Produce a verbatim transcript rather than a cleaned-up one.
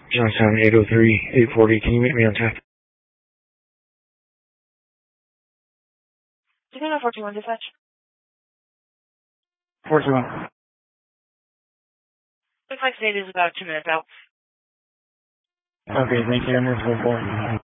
Johnstown eight oh three, eight forty. Can you meet me on tap? Do you know four two one dispatch? four two one. Looks like state is about two minutes out. Okay, thank you. I'm going to go forward.